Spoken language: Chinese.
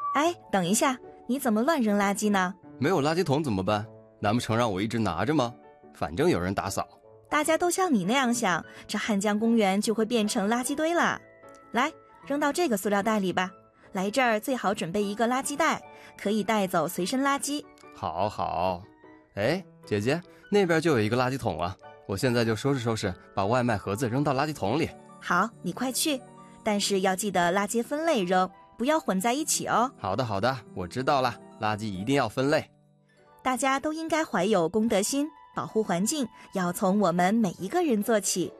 哎，等一下，你怎么乱扔垃圾呢？ 没有垃圾桶怎么办？难不成让我一直拿着吗？反正有人打扫。 大家都像你那样想，这汉江公园就会变成垃圾堆了。来，扔到这个塑料袋里吧。来这儿最好准备一个垃圾袋，可以带走随身垃圾。 好好。哎，姐姐，那边就有一个垃圾桶啊，我现在就收拾收拾，把外卖盒子扔到垃圾桶里。 好，你快去，但是要记得垃圾分类扔，不要混在一起哦。 好的好的，我知道了，垃圾一定要分类。 大家都应该怀有公德心，保护环境要从我们每一个人做起。